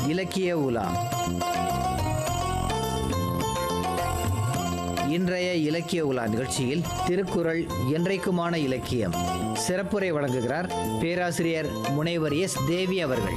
இலக்கிய உலா. இன்றைய இலக்கிய உலா நிகழ்ச்சியில் திருக்குறள் என்றைக்குமான இலக்கியம் சிறப்புரை வழங்குகிறார் பேராசிரியர் முனைவர் எஸ் தேவி அவர்கள்.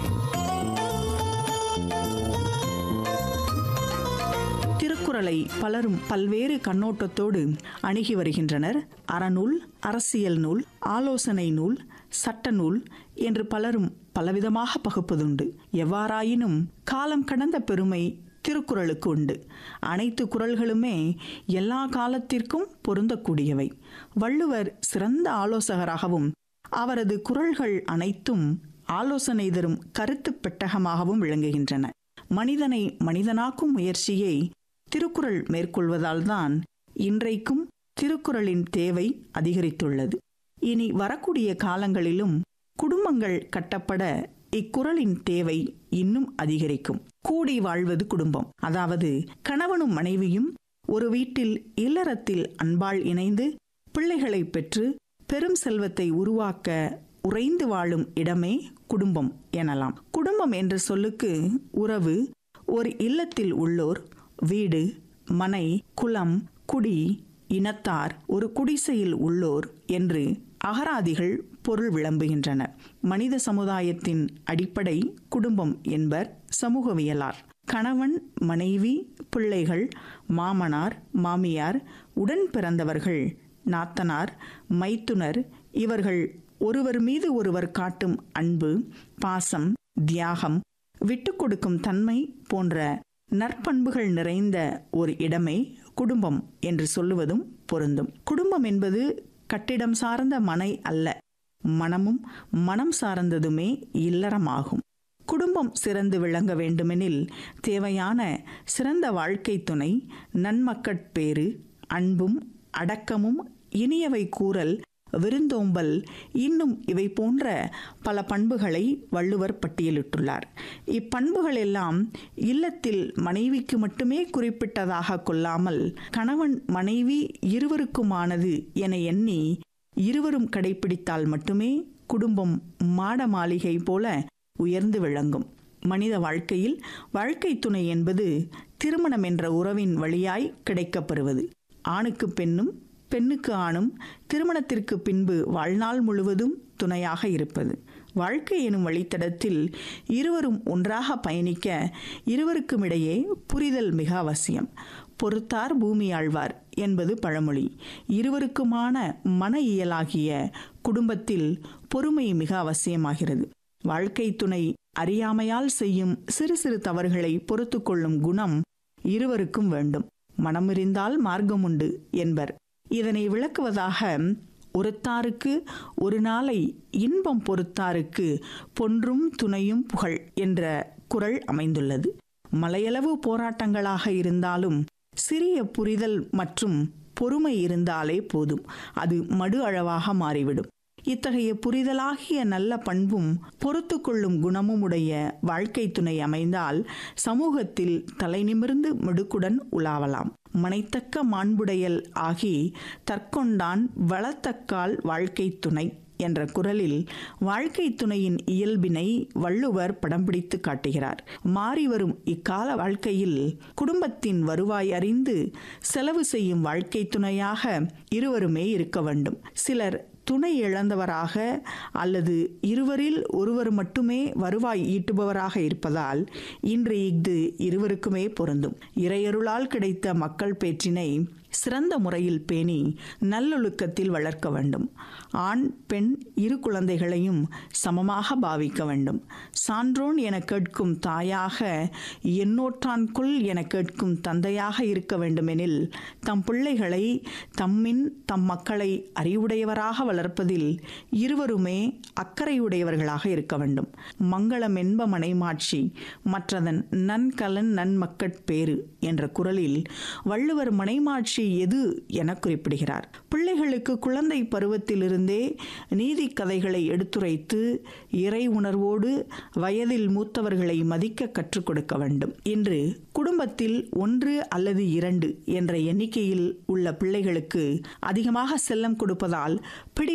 திருக்குறளை பலரும் பல்வேறு கண்ணோட்டத்தோடு அணுகி வருகின்றனர். அறநூல், அரசியல் நூல், ஆலோசனை நூல், சட்ட நூல் என்று பலரும் பலவிதமாக பகுப்பதுண்டு. எவ்வாறாயினும் காலம் கடந்த பெருமை திருக்குறளுக்கு உண்டு. அனைத்து குறள்களுமே எல்லா காலத்திற்கும் பொருந்தக்கூடியவை. வள்ளுவர் சிறந்த ஆலோசகராகவும் அவரது குறள்கள் அனைத்தும் ஆலோசனை தரும் கருத்து பெட்டகமாகவும் விளங்குகின்றன. மனிதனை மனிதனாக்கும் முயற்சியை திருக்குறள் மேற்கொள்வதால் தான் இன்றைக்கும் திருக்குறளின் தேவை அதிகரித்துள்ளது. இனி வரக்கூடிய காலங்களிலும் குடும்பங்கள் கட்டப்பட இக்குறளின் தேவை இன்னும் அதிகரிக்கும். கூடி வாழ்வது குடும்பம், அதாவது கணவனும் மனைவியும் ஒரு வீட்டில் இல்லறத்தில் அன்பால் இணைந்து பிள்ளைகளை பெற்று பெரும் செல்வத்தை உருவாக்க உறைந்து வாழும் இடமே குடும்பம் எனலாம். குடும்பம் என்ற சொல்லுக்கு உறவு, ஒரு இல்லத்தில் உள்ளோர், வீடு, மனை, குலம், குடி, இனத்தார், ஒரு குடிசையில் உள்ளோர் என்று அகராதிகள் பொருள் விளம்புகின்றன. மனித சமுதாயத்தின் அடிப்படை குடும்பம் என்பர் சமூகவியலார். கணவன், மனைவி, பிள்ளைகள், மாமனார், மாமியார், உடன் பிறந்தவர்கள், நாத்தனார், மைத்துனர், இவர்கள் ஒருவர் மீது ஒருவர் காட்டும் அன்பு, பாசம், தியாகம், விட்டு கொடுக்கும் தன்மை போன்ற நற்பண்புகள் நிறைந்த ஒரு இடமே குடும்பம் என்று சொல்லுவதும் பொருந்தும். குடும்பம் என்பது கட்டிடம் சார்ந்த மனை அல்ல, மனமும் மனம் சார்ந்ததுமே இல்லறமாகும். குடும்பம் சிறந்து விளங்க வேண்டுமெனில் தேவையான சிறந்த வாழ்க்கை துணை, நன்மக்கட்பேறு, அன்பும் அடக்கமும், இனியவை கூறல், விருந்தோம்பல், இன்னும் இவை போன்ற பல பண்புகளை வள்ளுவர் பட்டியலிட்டுள்ளார். இப்பண்புகள் எல்லாம் இல்லத்தில் மனைவிக்கு மட்டுமே குறிப்பிட்டதாக கொள்ளாமல் கணவன் மனைவி இருவருக்குமானது என எண்ணி இருவரும் கடைபிடித்தால் மட்டுமே குடும்பம் மாட மாளிகை போல உயர்ந்து விளங்கும். மனித வாழ்க்கையில் வாழ்க்கை துணை என்பது திருமணம் என்ற உறவின் வழியாய் கிடைக்கப்பெறுவது. ஆணுக்கு பெண்ணும், பெண்ணுக்கு ஆணும் திருமணத்திற்கு பின்பு வாழ்நாள் முழுவதும் துணையாக இருப்பது. வாழ்க்கை எனும் வழித்தடத்தில் இருவரும் ஒன்றாக பயணிக்க இருவருக்கும் இடையே புரிதல் மிக அவசியம். பொறுத்தார் பூமி ஆழ்வார் என்பது பழமொழி. இருவருக்குமான மன இயலாகிய குடும்பத்தில் பொறுமை மிக அவசியமாகிறது. வாழ்க்கை துணை அறியாமையால் செய்யும் சிறு சிறு தவறுகளை பொறுத்து கொள்ளும் குணம் இருவருக்கும் வேண்டும். மனமிருந்தால் மார்க்கம் உண்டு என்பர். இதனை விளக்குவதாக, ஒருத்தாருக்கு ஒரு நாளை இன்பம் பொறுத்தாருக்கு பொன்றும் துணையும் புகழ் என்ற குறள் அமைந்துள்ளது. மலையளவு போராட்டங்களாக இருந்தாலும் சிறிய புரிதல் மற்றும் பொறுமை இருந்தாலே போதும், அது மடு அளவாக மாறிவிடும். இத்தகைய புரிதலாகிய நல்ல பண்பும் பொறுத்து கொள்ளும் குணமும் உடைய வாழ்க்கை துணை அமைந்தால் சமூகத்தில் தலை நிமிர்ந்து மிடுக்குடன் உலாவலாம். மனைத்தக்க மாண்புடையல் ஆகி தற்கொண்டான் வளத்தக்கால் வாழ்க்கை துணை என்ற குறளில் வாழ்க்கை துணையின் இயல்பினை வள்ளுவர் படம் பிடித்து காட்டுகிறார். மாறிவரும் இக்கால வாழ்க்கையில் குடும்பத்தின் வருவாய் அறிந்து செலவு செய்யும் வாழ்க்கை துணையாக இருவருமே இருக்க வேண்டும். சிலர் துணை இழந்தவராக அல்லது இருவரில் ஒருவர் மட்டுமே வருவாய் ஈட்டுபவராக இருப்பதால் இன்று இது இருவருக்குமே பொருந்தும். இறையருளால் கிடைத்த மக்கள் பேற்றினை சிறந்த முறையில் பேணி நல்லொழுக்கத்தில் வளர்க்க வேண்டும். ஆண் பெண் இரு குழந்தைகளையும் சமமாக பாவிக்க வேண்டும். சான்றோன் என கேட்கும் தாயாக, எண்ணோற்றான்கொள் என கேட்கும் தந்தையாக இருக்க வேண்டுமெனில் தம் பிள்ளைகளை தம்மின் தம் மக்களை அறிவுடையவராக வளர்ப்பதில் இருவருமே அக்கறையுடையவர்களாக இருக்க வேண்டும். மங்களம் என்ப மனைமாட்சி, மற்றதன் நன்கலன் நன்மக்கட்பேறு என்ற குறளில் வள்ளுவர் மனைமாட்சி எது என குறிப்பிடுகிறார். பிள்ளைகளுக்கு குழந்தை பருவத்திலிருந்தே நீதி கதைகளை எடுத்துரைத்து இறை உணர்வோடு வயதில் மூத்தவர்களை மதிக்க கற்றுக் கொடுக்க வேண்டும். இன்று குடும்பத்தில் 1 அல்லது 2 என்ற எண்ணிக்கையில் உள்ள பிள்ளைகளுக்கு அதிகமாக செல்லம் கொடுப்பதால்